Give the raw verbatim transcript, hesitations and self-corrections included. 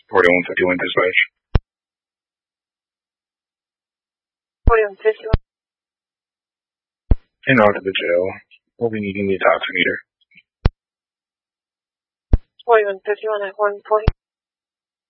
forty-one fifty-one dispatch. forty-one fifty-one. And on to the jail. We'll be needing the oximeter. forty-one fifty-one at one forty.